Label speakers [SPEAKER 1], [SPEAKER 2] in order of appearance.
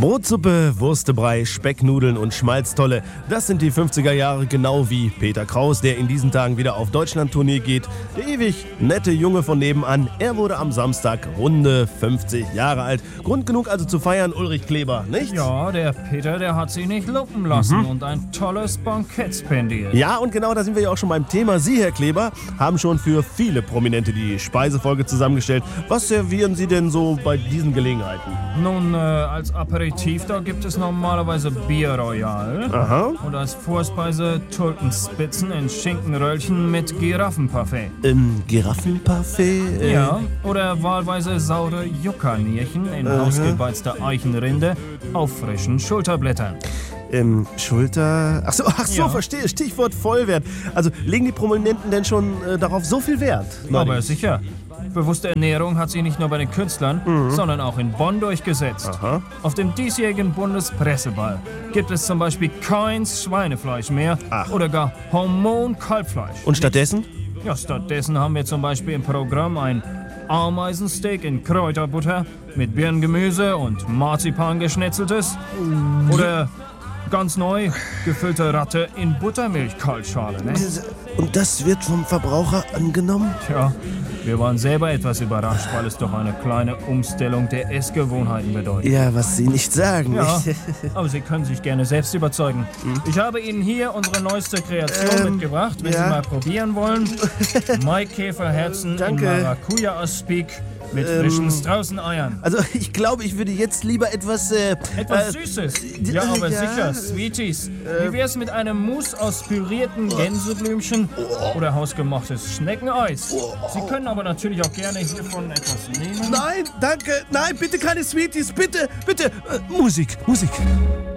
[SPEAKER 1] Brotsuppe, Wurstebrei, Specknudeln und Schmalztolle. Das sind die 50er Jahre, genau wie Peter Kraus, der in diesen Tagen wieder auf Deutschland-Tournee geht. Der ewig nette Junge von nebenan. Er wurde am Samstag runde 50 Jahre alt. Grund genug also zu feiern, Ulrich Kleber, nicht?
[SPEAKER 2] Ja, der Peter, der hat sich nicht lumpen lassen und ein tolles Bankett spendiert.
[SPEAKER 1] Ja, und genau da sind wir ja auch schon beim Thema. Sie, Herr Kleber, haben schon für viele Prominente die Speisefolge zusammengestellt. Was servieren Sie denn so bei diesen Gelegenheiten?
[SPEAKER 2] Nun, als Aperitif, da gibt es normalerweise Bier Royal.
[SPEAKER 1] Aha.
[SPEAKER 2] Und als Vorspeise Tulpenspitzen in Schinkenröllchen mit Giraffenparfait.
[SPEAKER 1] Giraffenparfait?
[SPEAKER 2] Ja, oder wahlweise saure Juckernierchen in ausgebeizter Eichenrinde auf frischen Schulterblättern.
[SPEAKER 1] Schulter... Ach so,
[SPEAKER 2] Ja.
[SPEAKER 1] verstehe. Stichwort Vollwert. Also legen die Prominenten denn schon darauf so viel Wert?
[SPEAKER 2] Aber sicher. Bewusste Ernährung hat sich nicht nur bei den Künstlern, sondern auch in Bonn durchgesetzt.
[SPEAKER 1] Aha.
[SPEAKER 2] Auf dem diesjährigen Bundespresseball gibt es zum Beispiel kein Schweinefleisch mehr oder gar Hormon-Kalbfleisch.
[SPEAKER 1] Und stattdessen?
[SPEAKER 2] Ja, stattdessen haben wir zum Beispiel im Programm ein Ameisensteak in Kräuterbutter mit Birnengemüse und Marzipan geschnetzeltes oder ganz neu gefüllte Ratte in Buttermilch-Kaltschale. Ne?
[SPEAKER 1] Und das wird vom Verbraucher angenommen?
[SPEAKER 2] Tja, wir waren selber etwas überrascht, weil es doch eine kleine Umstellung der Essgewohnheiten bedeutet.
[SPEAKER 1] Ja, was Sie nicht sagen.
[SPEAKER 2] Ja, aber Sie können sich gerne selbst überzeugen. Ich habe Ihnen hier unsere neueste Kreation mitgebracht, wenn Sie mal probieren wollen. Maikäferherzen in
[SPEAKER 1] danke.
[SPEAKER 2] Maracuja-Aspik mit frischen Straußeneiern.
[SPEAKER 1] Also ich glaube, ich würde jetzt lieber etwas...
[SPEAKER 2] Etwas Süßes. Ja, aber
[SPEAKER 1] ja.
[SPEAKER 2] sicher, Sweeties. Wie wär's mit einem Mousse aus pürierten Gänseblümchen oder hausgemachtes Schneckeneis? Sie können aber natürlich auch gerne hiervon etwas nehmen.
[SPEAKER 1] Nein, danke. Nein, bitte keine Sweeties. Bitte. Musik.